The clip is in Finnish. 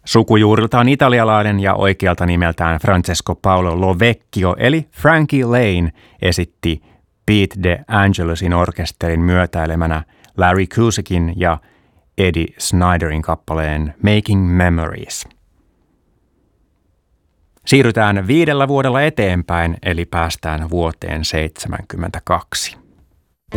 Sukujuuriltaan italialainen ja oikealta nimeltään Francesco Paolo Lovecchio eli Frankie Lane esitti Pete DeAngelosin orkesterin myötäilemänä Larry Cusickin ja Eddie Sniderin kappaleen Making Memories. Siirrytään 5 vuodella eteenpäin, eli päästään vuoteen 1972.